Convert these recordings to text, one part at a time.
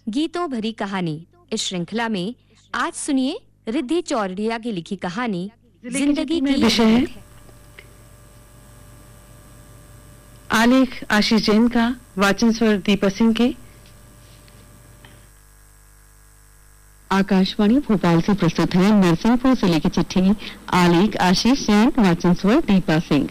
गीतों भरी कहानी। इस श्रृंखला में आज सुनिए रिद्धि चौरड़िया की लिखी कहानी जिंदगी की विषय है आलेख आशीष जैन का, वाचन स्वर दीपा सिंह के। आकाशवाणी भोपाल से प्रस्तुत है नरसिंहपुर जिले की चिट्ठी। आलेख आशीष जैन, वाचन स्वर दीपा सिंह।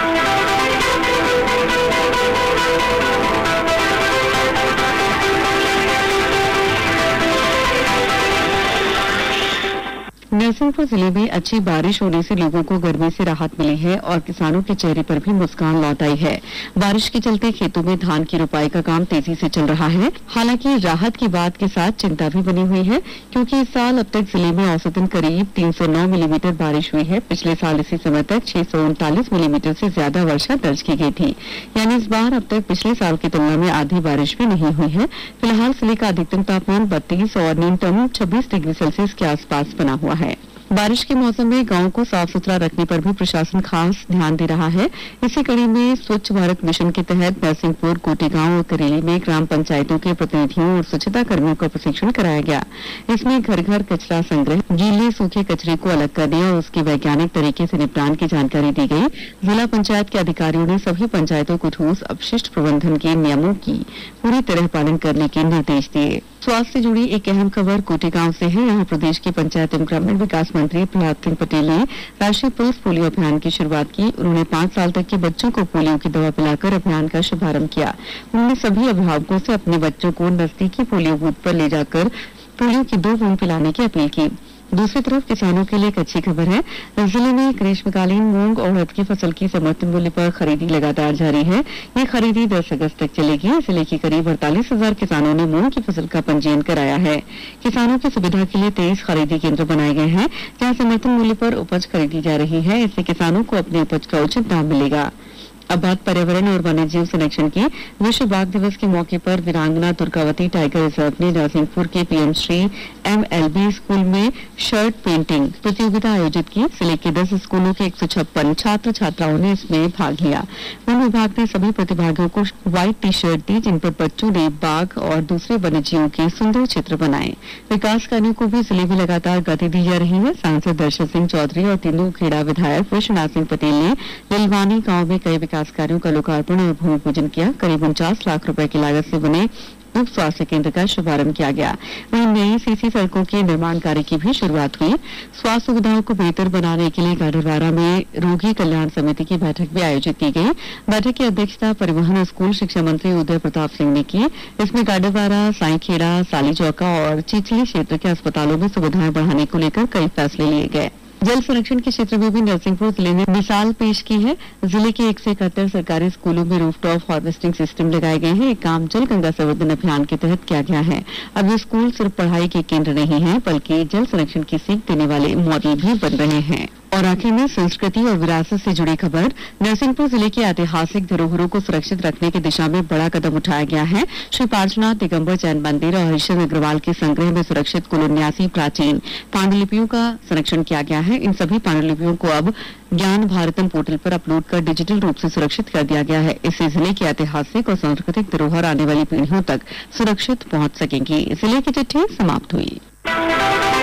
नरसिंहपुर जिले में अच्छी बारिश होने से लोगों को गर्मी से राहत मिली है और किसानों के चेहरे पर भी मुस्कान लौट आई है। बारिश के चलते खेतों में धान की रोपाई का काम तेजी से चल रहा है। हालांकि राहत की बात के साथ चिंता भी बनी हुई है, क्योंकि इस साल अब तक जिले में औसतन करीब 309 मिलीमीटर बारिश हुई है। पिछले साल इसी समय तक 639 मिलीमीटर से ज्यादा वर्षा दर्ज की गई थी। यानी इस बार अब तक पिछले साल की तुलना में आधी बारिश भी नहीं हुई है। फिलहाल जिले का अधिकतम तापमान 32 और न्यूनतम 26 डिग्री सेल्सियस के आसपास बना हुआ है। बारिश के मौसम में गांव को साफ सुथरा रखने पर भी प्रशासन खास ध्यान दे रहा है। इसी कड़ी में स्वच्छ भारत मिशन के तहत नरसिंहपुर, कोटेगांव और करेली में ग्राम पंचायतों के प्रतिनिधियों और स्वच्छता कर्मियों का प्रशिक्षण कराया गया। इसमें घर घर कचरा संग्रह, गीले सूखे कचरे को अलग करने और उसके वैज्ञानिक तरीके से निपटान की जानकारी दी गई। जिला पंचायत के अधिकारियों ने सभी पंचायतों को ठोस अपशिष्ट प्रबंधन के नियमों की पूरी तरह पालन करने के निर्देश दिए। स्वास्थ्य से जुड़ी एक अहम खबर कोटेगांव से है। यहाँ प्रदेश के पंचायत एवं ग्रामीण विकास मंत्री प्रहलाद सिंह पटेल ने राष्ट्रीय पल्स पोलियो अभियान की शुरुआत की। उन्होंने 5 साल तक के बच्चों को पोलियो की दवा पिलाकर अभियान का शुभारंभ किया। उन्होंने सभी अभिभावकों से अपने बच्चों को नजदीकी पोलियो बूथ पर ले जाकर पोलियो की 2 बूंद पिलाने की अपील की। दूसरी तरफ किसानों के लिए एक अच्छी खबर है। जिले में ग्रीष्मकालीन मूंग और उड़द की फसल की समर्थन मूल्य पर खरीदी लगातार जारी है। ये खरीदी 10 अगस्त तक चलेगी। जिले के करीब 48,000 किसानों ने मूंग की फसल का पंजीयन कराया है। किसानों की सुविधा के लिए 23 खरीदी केंद्र बनाए गए हैं, जहां समर्थन मूल्य पर उपज खरीदी जा रही है। इससे किसानों को अपनी उपज का उचित दाम मिलेगा। अब बात पर्यावरण और वन्यजीव संरक्षण की। विश्व बाघ दिवस के मौके पर वीरांगना दुर्गावती टाइगर रिजर्व ने नरसिंहपुर के पीएम श्री MLB स्कूल में शर्ट पेंटिंग प्रतियोगिता आयोजित की। जिले के 10 स्कूलों के 156 छात्र छात्राओं ने इसमें भाग लिया। वन विभाग ने सभी प्रतिभागियों को व्हाइट टी शर्ट दी, जिन पर बच्चों ने बाघ और दूसरे वन्यजीवों के सुंदर चित्र बनाए। विकास कार्यों को भी जिले में लगातार गति दी जा रही है। सांसद दर्शन सिंह चौधरी और तेंदुखेड़ा विधायक विश्वनाथ सिंह पटेल ने लिलवानी गाँव में कई विकास कार्यों का लोकार्पण और भूमि पूजन किया। करीब 49 लाख रुपए की लागत से बने उप स्वास्थ्य केंद्र का शुभारंभ किया गया। वहीं नई सीसी सड़कों के निर्माण कार्य की भी शुरुआत हुई। स्वास्थ्य सुविधाओं को बेहतर बनाने के लिए गाडरवारा में रोगी कल्याण समिति की बैठक भी आयोजित की गई। बैठक की अध्यक्षता परिवहन और स्कूल शिक्षा मंत्री उदय प्रताप सिंह ने की। इसमें गाडरवारा, साईखेड़ा, सालीचौका और चिचली क्षेत्र के अस्पतालों में सुविधाएं बढ़ाने को लेकर कई फैसले लिए गए। जल संरक्षण के क्षेत्र में भी नरसिंहपुर जिले ने मिसाल पेश की है। जिले के 171 सरकारी स्कूलों में रूफटॉप हार्वेस्टिंग सिस्टम लगाए गए हैं। एक काम जल गंगा संवर्धन अभियान के तहत किया गया है। अब ये स्कूल सिर्फ पढ़ाई के केंद्र नहीं है, बल्कि जल संरक्षण की सीख देने वाले मॉडल भी बन रहे हैं। और आखिर में संस्कृति और विरासत से जुड़ी खबर। नरसिंहपुर जिले की ऐतिहासिक धरोहरों को सुरक्षित रखने की दिशा में बड़ा कदम उठाया गया है। श्री पार्श्वनाथ दिगंबर जैन मंदिर और हरिश्चंद्र अग्रवाल के संग्रह में सुरक्षित कुल 79 प्राचीन पांडुलिपियों का संरक्षण किया गया है। इन सभी पांडुलिपियों को अब ज्ञान भारतम पोर्टल पर अपलोड कर डिजिटल रूप से सुरक्षित कर दिया गया है। इससे जिले की ऐतिहासिक और सांस्कृतिक धरोहर आने वाली पीढ़ियों तक सुरक्षित पहुंच सकेंगी। जिले की चिट्ठी समाप्त हुई।